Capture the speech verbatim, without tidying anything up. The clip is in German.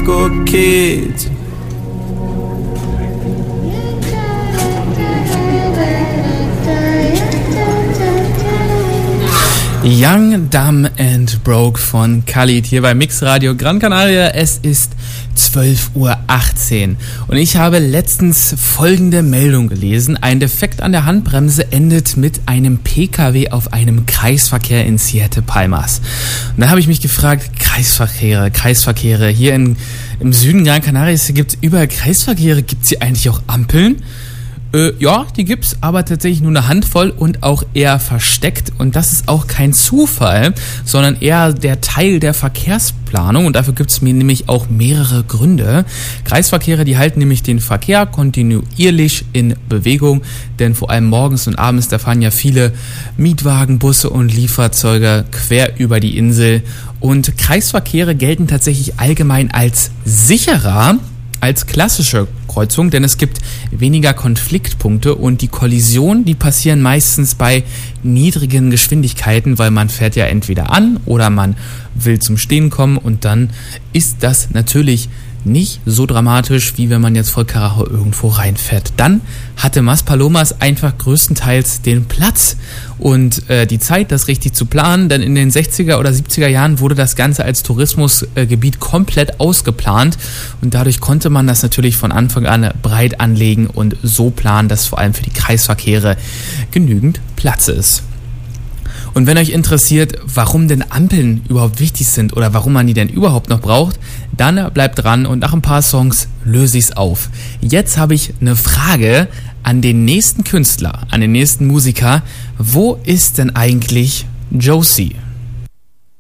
Chicago Kids. Young, Dumb and Broke von Khalid hier bei Mix Radio Gran Canaria. Es ist zwölf Uhr achtzehn und ich habe letztens folgende Meldung gelesen. Ein Defekt an der Handbremse endet mit einem P K W auf einem Kreisverkehr in Siete Palmas. Und da habe ich mich gefragt, Kreisverkehre, Kreisverkehre. Hier in, im Süden Gran Canarias gibt es überall Kreisverkehre. Gibt es hier eigentlich auch Ampeln? Äh, ja, die gibt's, aber tatsächlich nur eine Handvoll und auch eher versteckt. Und das ist auch kein Zufall, sondern eher der Teil der Verkehrsplanung. Und dafür gibt's mir nämlich auch mehrere Gründe. Kreisverkehre, die halten nämlich den Verkehr kontinuierlich in Bewegung. Denn vor allem morgens und abends, da fahren ja viele Mietwagen, Busse und Lieferzeuge quer über die Insel. Und Kreisverkehre gelten tatsächlich allgemein als sicherer als klassische Kreuzung, denn es gibt weniger Konfliktpunkte und die Kollisionen, die passieren meistens bei niedrigen Geschwindigkeiten, weil man fährt ja entweder an oder man will zum Stehen kommen und dann ist das natürlich nicht so dramatisch, wie wenn man jetzt voll Karacho irgendwo reinfährt. Dann hatte Maspalomas einfach größtenteils den Platz und äh, die Zeit, das richtig zu planen, denn in den sechziger oder siebziger Jahren wurde das Ganze als Tourismusgebiet äh, komplett ausgeplant und dadurch konnte man das natürlich von Anfang an breit anlegen und so planen, dass vor allem für die Kreisverkehre genügend Platz ist. Und wenn euch interessiert, warum denn Ampeln überhaupt wichtig sind oder warum man die denn überhaupt noch braucht, dann bleibt dran und nach ein paar Songs löse ich's auf. Jetzt habe ich eine Frage an den nächsten Künstler, an den nächsten Musiker. Wo ist denn eigentlich Josie?